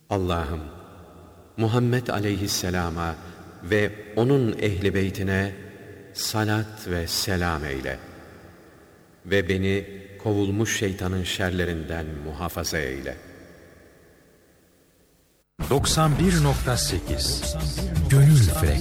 Allah'ım, Muhammed aleyhisselama ve onun ehli beytine salat ve selam eyle. Ve beni kovulmuş şeytanın şerlerinden muhafaza eyle. 91.8 Gönül Frek